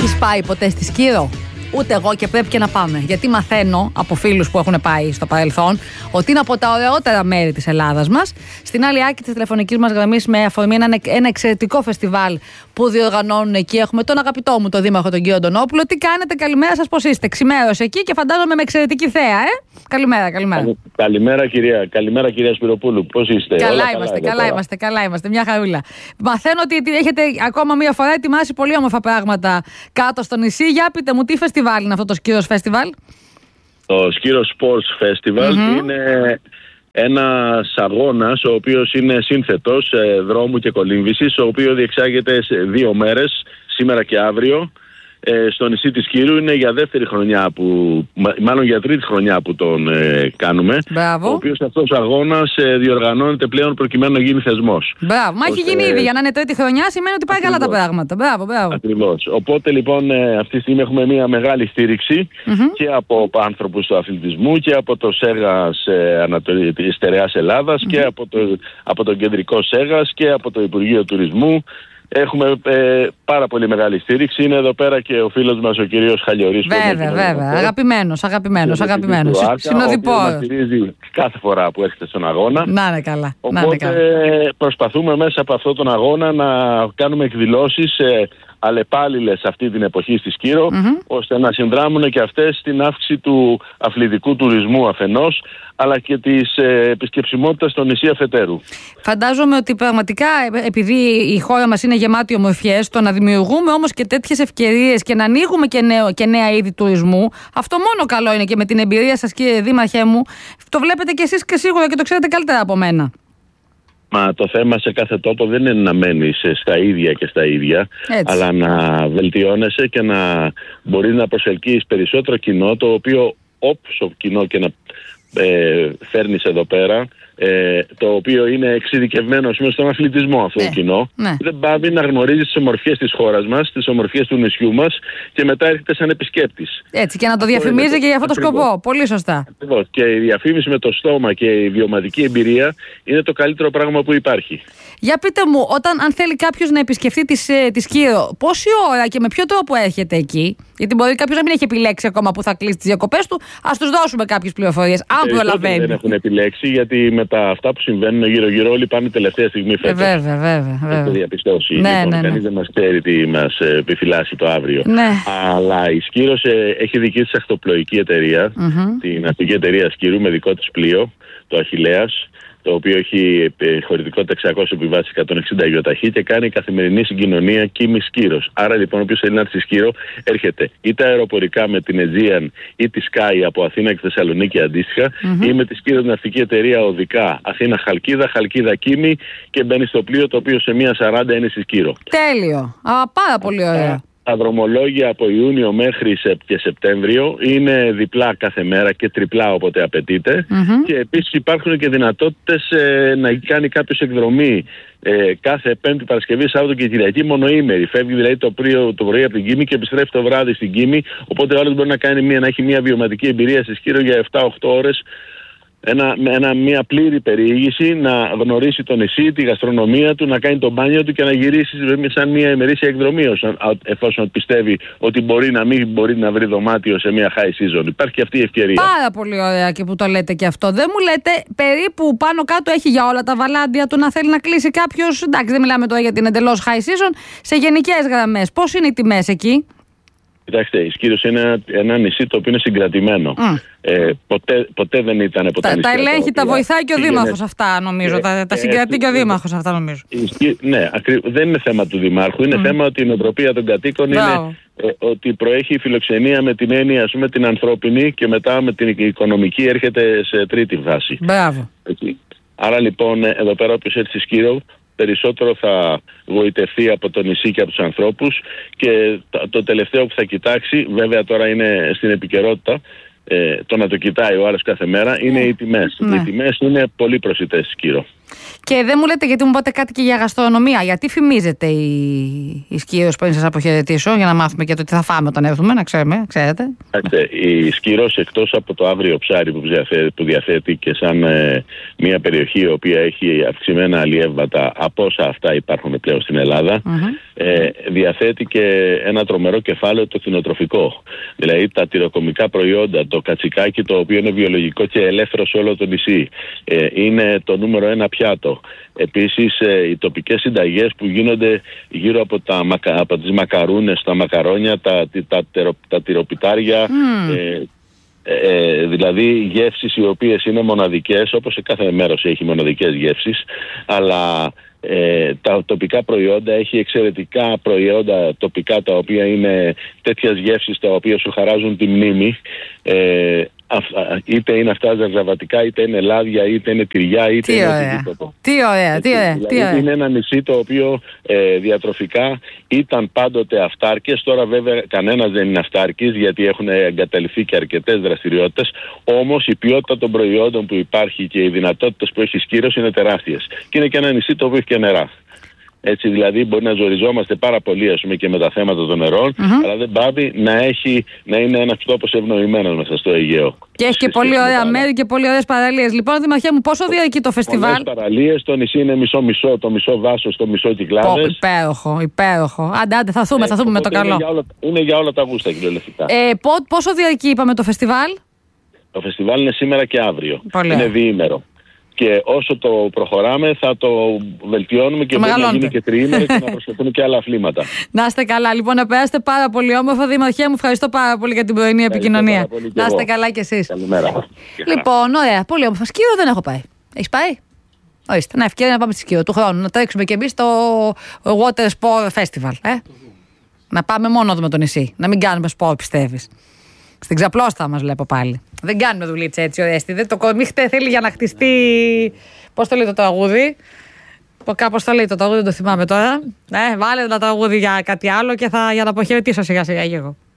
Έχεις πάει ποτέ στη Σκύρο? Ούτε εγώ, και πρέπει και να πάμε. Γιατί μαθαίνω από φίλους που έχουν πάει στο παρελθόν ότι είναι από τα ωραιότερα μέρη της Ελλάδας μας. Στην άλλη άκρη της τηλεφωνικής μας γραμμής, με αφορμή ένα εξαιρετικό φεστιβάλ που διοργανώνουν εκεί, έχουμε τον αγαπητό μου τον Δήμαρχο, τον κύριο Αντωνόπουλο. Τι κάνετε, καλημέρα σας, πώς είστε? Ξημέρωσε εκεί και φαντάζομαι με εξαιρετική θέα, Καλημέρα. Καλημέρα, κυρία Σπυροπούλου. Πώς είστε? Καλά είμαστε. Μια χαρούλα. Μαθαίνω ότι έχετε ακόμα μια φορά ετοιμάσει πολύ όμορφα πράγματα κάτω στο νησί. Για πείτε μου, τι φεστιβάλ είναι αυτό το Σκύρος Festival? Το Σκύρος Sports Festival είναι ένας αγώνας ο οποίος είναι σύνθετος δρόμου και κολύμβησης, ο οποίος διεξάγεται σε 2 μέρες, σήμερα και αύριο, στο νησί της Σκύρου. Είναι για δεύτερη χρονιά μάλλον για τρίτη χρονιά που τον κάνουμε. Μπράβο. Ο οποίος αυτός ο αγώνας διοργανώνεται πλέον προκειμένου να γίνει θεσμός. Μπράβο. Μα έχει γίνει ήδη. Για να είναι τρίτη χρονιά σημαίνει ότι πάει καλά τα πράγματα. Μπράβο. Ακριβώς. Οπότε λοιπόν αυτή τη στιγμή έχουμε μια μεγάλη στήριξη και από άνθρωπους του αθλητισμού και από το ΣΕΓΑΣ Στερεάς Ελλάδας και από το Κεντρικό ΣΕΓΑΣ και από το Υπουργείο Τουρισμού. Έχουμε πάρα πολύ μεγάλη στήριξη. Είναι εδώ πέρα και ο φίλος μας ο κύριος Χαλιορής. Βέβαια. Αγαπημένος. Συνοδοιπόρο. Μας στηρίζει κάθε φορά που έρχεται στον αγώνα. Να είναι καλά. Οπότε προσπαθούμε μέσα από αυτόν τον αγώνα να κάνουμε εκδηλώσεις αλλεπάλληλες αυτή την εποχή στη Σκύρο, ώστε να συνδράμουν και αυτές στην αύξηση του αθλητικού τουρισμού αφενός, αλλά και της επισκεψιμότητας στο νησί αφετέρου. Φαντάζομαι ότι πραγματικά, επειδή η χώρα μας είναι γεμάτη ομορφιές, το να δημιουργούμε όμως και τέτοιες ευκαιρίες και να ανοίγουμε και νέα είδη τουρισμού, αυτό μόνο καλό είναι. Και με την εμπειρία σας, κύριε Δήμαρχέ μου, το βλέπετε κι εσείς και σίγουρα και το ξέρετε καλύτερα από μένα. Μα το θέμα σε κάθε τόπο δεν είναι να μένεις στα ίδια και στα ίδια, αλλά να βελτιώνεσαι και να μπορείς να προσελκύεις περισσότερο κοινό, το οποίο όποιο κοινό και να φέρνεις εδώ πέρα, το οποίο είναι εξειδικευμένο στον αθλητισμό αυτό το κοινό, δεν πάβει να γνωρίζει τις ομορφιές της χώρας μας, τις ομορφιές του νησιού μας και μετά έρχεται σαν επισκέπτης. Έτσι, και να το διαφημίζει και για αυτό το σκοπό. Πολύ σωστά. Ακριβώς. Και η διαφήμιση με το στόμα και η βιωματική εμπειρία είναι το καλύτερο πράγμα που υπάρχει. Για πείτε μου, αν θέλει κάποιος να επισκεφτεί τη Σκύρο, πόση ώρα και με ποιο τρόπο έρχεται εκεί? Γιατί μπορεί κάποιος να μην έχει επιλέξει ακόμα που θα κλείσει τις διακοπές του. Ας τους δώσουμε κάποιες πληροφορίες, αν προλαβαίνει. Δεν έχουν επιλέξει, γιατί με αυτά που συμβαίνουν γύρω-γύρω όλοι πάνε τελευταία στιγμή φέτος. Βέβαια. Έχετε διαπιστώσει. Κανείς δεν μας ξέρει τι μας επιφυλάσσει το αύριο. Ναι. Αλλά η Σκύρος έχει δική της ακτοπλοϊκή εταιρεία, την ναυτική εταιρεία Σκύρου, με δικό της πλοίο, το Αχιλλέας, το οποίο έχει χωρητικότητα 600 επιβάσεις, 160 γιοταχή και κάνει καθημερινή συγκοινωνία Κίμης Σκύρος. Άρα λοιπόν όποιος θέλει να έρθει στη Σκύρο έρχεται είτε αεροπορικά με την Aegean ή τη Sky από Αθήνα και Θεσσαλονίκη αντίστοιχα, ή με τη Σκύρος ναυτική εταιρεία οδικά Αθήνα Χαλκίδα, Χαλκίδα Κίμη, και μπαίνει στο πλοίο το οποίο σε 1:40 είναι στη Σκύρο. Τέλειο. Πάρα πολύ ωραία. Τα δρομολόγια από Ιούνιο μέχρι και Σεπτέμβριο είναι διπλά κάθε μέρα και τριπλά όποτε απαιτείται. Και επίσης υπάρχουν και δυνατότητες να κάνει κάποιος εκδρομή κάθε Πέμπτη, Παρασκευή, Σάββατο και Κυριακή μονοήμερη. Φεύγει δηλαδή το πρωί από την Κίμη και επιστρέφει το βράδυ στην Κίμη. Οπότε ο άλλος μπορεί να έχει μια βιωματική εμπειρία στη Σκύρο για 7-8 ώρες. Μια πλήρη περιήγηση, να γνωρίσει το νησί, τη γαστρονομία του, να κάνει το μπάνιο του και να γυρίσει σαν μια ημερήσια εκδρομή, εφόσον πιστεύει ότι μπορεί να βρει δωμάτιο σε μια high season. Υπάρχει και αυτή η ευκαιρία. Πάρα πολύ ωραία και που το λέτε και αυτό. Δεν μου λέτε περίπου πάνω κάτω έχει για όλα τα βαλάντια του να θέλει να κλείσει κάποιος? Εντάξει, δεν μιλάμε τώρα για την εντελώς high season. Σε γενικές γραμμές, πώς είναι οι τιμές εκεί? Κοιτάξτε, η Σκύρος είναι ένα νησί το οποίο είναι συγκρατημένο. Ποτέ δεν ήταν από τα νησιά. Τα ελέγχει, τα βοηθάει και ο Δήμαρχος αυτά, νομίζω. Τα συγκρατεί και ο Δήμαρχος αυτά, νομίζω. Ναι, δεν είναι θέμα του Δημάρχου. Είναι θέμα ότι η νοοτροπία των κατοίκων είναι ότι προέχει η φιλοξενία με την έννοια, την ανθρώπινη, και μετά με την οικονομική έρχεται σε τρίτη βάση. Μπράβο. Άρα λοιπόν, εδώ πέρα όποιος έρθει στη Σκύρο, περισσότερο θα γοητευτεί από το νησί και από τους ανθρώπους, και το τελευταίο που θα κοιτάξει, βέβαια τώρα είναι στην επικαιρότητα, το να το κοιτάει ο άλλος κάθε μέρα, είναι οι τιμές. Οι τιμές είναι πολύ προσιτές στη Σκύρο. Και δεν μου λέτε, γιατί μου είπατε κάτι και για γαστρονομία. Γιατί φημίζεται η Σκύρος πριν σας αποχαιρετήσω, για να μάθουμε και το τι θα φάμε όταν έρθουμε, να ξέρετε. Η Σκύρος, εκτός από το άγριο ψάρι που διαθέτει και σαν μια περιοχή η οποία έχει αυξημένα αλλιεύματα από όσα αυτά υπάρχουν πλέον στην Ελλάδα, διαθέτει και ένα τρομερό κεφάλαιο το κτηνοτροφικό. Δηλαδή τα τυροκομικά προϊόντα, το κατσικάκι, το οποίο είναι βιολογικό και ελεύθερο σε όλο το νησί, είναι το νούμερο 1 πιάτο. Επίσης οι τοπικές συνταγές που γίνονται γύρω από τις μακαρούνες, τα μακαρόνια, τα τυροπιτάρια, δηλαδή γεύσεις οι οποίες είναι μοναδικές, όπως σε κάθε μέρος έχει μοναδικές γεύσεις, αλλά τα τοπικά προϊόντα, έχει εξαιρετικά προϊόντα τοπικά τα οποία είναι τέτοιας γεύσης, τα οποία σου χαράζουν τη μνήμη, είτε είναι αυτά ζαρζαβατικά, είτε είναι λάδια, είτε είναι τυριά, είτε είναι οτιδήποτε. Τι ωραία. Είναι ένα νησί το οποίο διατροφικά ήταν πάντοτε αυτάρκες. Τώρα βέβαια κανένας δεν είναι αυτάρκης, γιατί έχουν εγκαταλειφθεί και αρκετές δραστηριότητες. Όμως η ποιότητα των προϊόντων που υπάρχει και οι δυνατότητες που έχει η Σκύρος είναι τεράστιες. Και είναι και ένα νησί το οποίο έχει και νερά. Έτσι δηλαδή μπορεί να ζοριζόμαστε πάρα πολύ, ας πούμε, και με τα θέματα των νερών, αλλά δεν πάβει να είναι ένας τόπος ευνοημένος μέσα στο Αιγαίο. Και έχει και πολύ ωραία μέρη και πολύ ωραίες παραλίες. Λοιπόν, Δημαρχέ μου, πόσο διαρκεί το φεστιβάλ? Πολλές παραλίες, το νησί είναι μισό-μισό, το μισό Βάσος, το μισό Κυκλάδες. Υπέροχο. Άντε, θα δούμε με το καλό. Είναι για όλα τα γούστα κυριολεκτικά. Πόσο διαρκεί, είπαμε, το φεστιβάλ? Το φεστιβάλ είναι σήμερα και αύριο. Πολύ. Είναι διήμερο. Και όσο το προχωράμε θα το βελτιώνουμε και μπορεί να γίνει και τριήμερο και να προσθεθούν και άλλα αθλήματα. Να είστε καλά. Λοιπόν, να περάσετε πάρα πολύ όμορφα. Δημαρχέ μου, ευχαριστώ πάρα πολύ για την πρωινή επικοινωνία. Να είστε καλά κι εσείς. Καλημέρα. Λοιπόν, ωραία. Πολύ όμορφα. Σκύρο δεν έχω πάει. Έχεις πάει? Ορίστε. Να, ευκαιρία να πάμε στη Σκύρο του χρόνου. Να τρέξουμε κι εμείς στο Water Sport Festival. Να πάμε μόνο με το νησί. Να μην κάνουμε σπορ, πιστεύεις? Στην Ξαπλώστα μας βλέπω πάλι. Δεν κάνουμε δουλίτσα έτσι, Ορέστη. Το κορμίχτε θέλει για να χτιστεί. Πώς το λέει το τραγούδι? Κάπως το λέει το τραγούδι, δεν το θυμάμαι τώρα. Βάλε ένα τραγούδι για κάτι άλλο και για να αποχαιρετήσω σιγά σιγά εγώ.